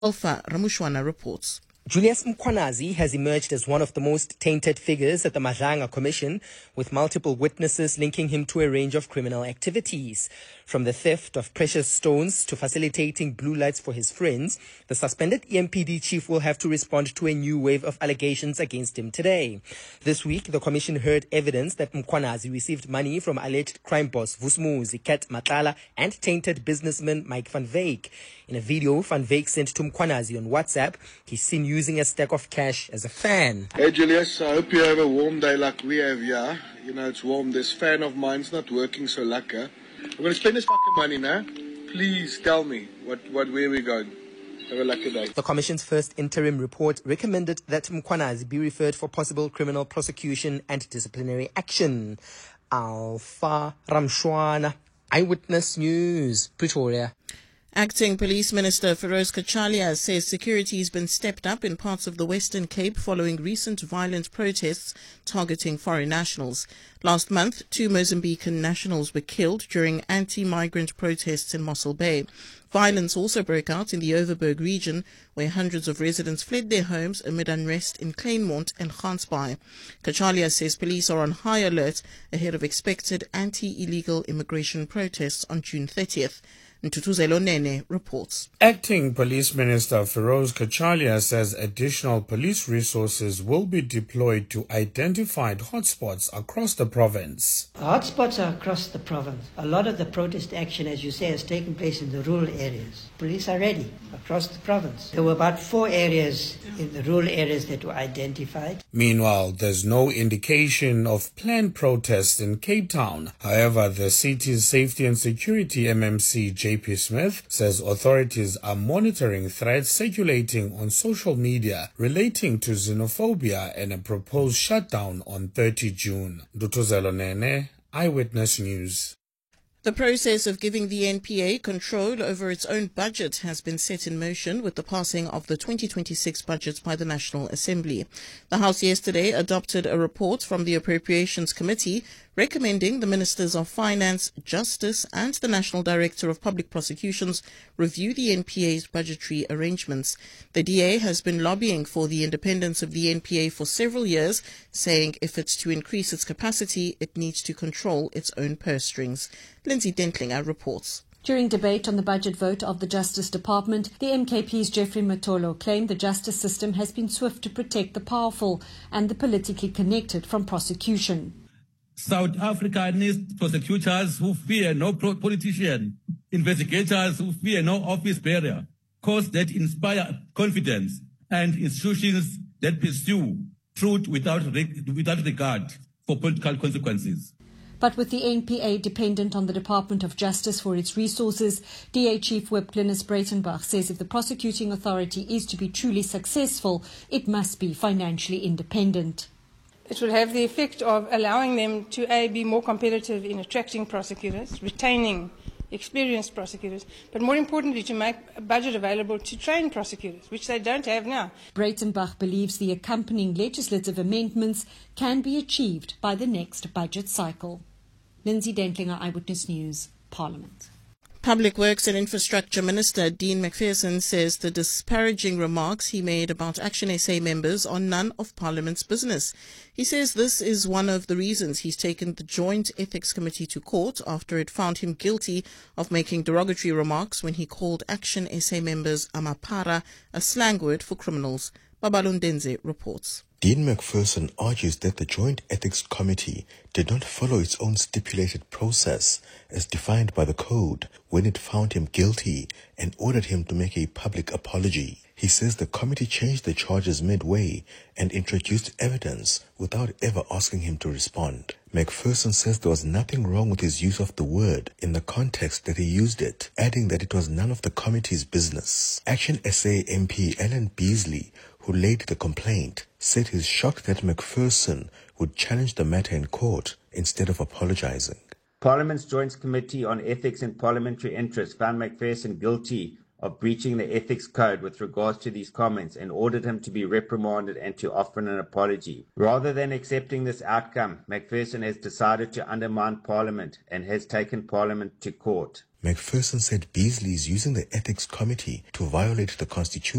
Alpha Ramushwana reports. Julius Mkhwanazi has emerged as one of the most tainted figures at the Madlanga Commission, with multiple witnesses linking him to a range of criminal activities. From the theft of precious stones to facilitating blue lights for his friends, the suspended EMPD chief will have to respond to a new wave of allegations against him today. This week, the commission heard evidence that Mkhwanazi received money from alleged crime boss Vusumuzi, Kat Matlala, and tainted businessman Mike van Wyk. In a video Van Wyk sent to Mkhwanazi on WhatsApp, he's seen using a stack of cash as a fan. Hey Julius, I hope you have a warm day like we have here. You know, it's warm. This fan of mine's not working so lekker. I'm going to spend this fucking money now. Please tell me where we're going. Have a lucky day. The Commission's first interim report recommended that Mkhwanazi be referred for possible criminal prosecution and disciplinary action. Alpha Ramshwana, Eyewitness News, Pretoria. Acting Police Minister Feroz Kachalia says security has been stepped up in parts of the Western Cape following recent violent protests targeting foreign nationals. Last month, 2 Mozambican nationals were killed during anti-migrant protests in Mossel Bay. Violence also broke out in the Overberg region, where hundreds of residents fled their homes amid unrest in Kleinmond and Gansbaai. Kachalia says police are on high alert ahead of expected anti-illegal immigration protests on June 30th. Ntutuzelo Nene reports. Acting Police Minister Feroz Kachalia says additional police resources will be deployed to identified hotspots across the province. Hotspots are across the province. A lot of the protest action, as you say, has taken place in the rural areas. Police are ready across the province. There were about 4 areas in the rural areas that were identified. Meanwhile, there's no indication of planned protests in Cape Town. However, the city's Safety and Security MMC JP Smith says authorities are monitoring threats circulating on social media relating to xenophobia and a proposed shutdown on 30 June. Dutuzelo Nene, Eyewitness News. The process of giving the NPA control over its own budget has been set in motion with the passing of the 2026 budget by the National Assembly. The House yesterday adopted a report from the Appropriations Committee recommending the Ministers of Finance, Justice and the National Director of Public Prosecutions review the NPA's budgetary arrangements. The DA has been lobbying for the independence of the NPA for several years, saying if it's to increase its capacity, it needs to control its own purse strings. Lindsay Dentlinger reports. During debate on the budget vote of the Justice Department, the MKP's Jeffrey Matolo claimed the justice system has been swift to protect the powerful and the politically connected from prosecution. South Africa needs prosecutors who fear no politician, investigators who fear no office bearer, courts that inspire confidence, and institutions that pursue truth without regard for political consequences. But with the NPA dependent on the Department of Justice for its resources, DA Chief Whip Glynis Breitenbach says if the prosecuting authority is to be truly successful, it must be financially independent. It will have the effect of allowing them to be more competitive in attracting prosecutors, retaining experienced prosecutors, but more importantly to make a budget available to train prosecutors, which they don't have now. Breitenbach believes the accompanying legislative amendments can be achieved by the next budget cycle. Lindsay Dentlinger, Eyewitness News, Parliament. Public Works and Infrastructure Minister Dean McPherson says the disparaging remarks he made about Action SA members are none of Parliament's business. He says this is one of the reasons he's taken the Joint Ethics Committee to court after it found him guilty of making derogatory remarks when he called Action SA members amapara, a slang word for criminals. Babalundenze reports. Dean McPherson argues that the Joint Ethics Committee did not follow its own stipulated process as defined by the code when it found him guilty and ordered him to make a public apology. He says the committee changed the charges midway and introduced evidence without ever asking him to respond. McPherson says there was nothing wrong with his use of the word in the context that he used it, adding that it was none of the committee's business. Action SA MP Ellen Beasley, who laid the complaint, said he's shocked that McPherson would challenge the matter in court instead of apologizing. Parliament's Joint Committee on Ethics and Parliamentary Interests found McPherson guilty of breaching the ethics code with regards to these comments and ordered him to be reprimanded and to offer an apology. Rather than accepting this outcome, McPherson has decided to undermine Parliament and has taken Parliament to court. McPherson said Beasley is using the Ethics Committee to violate the Constitution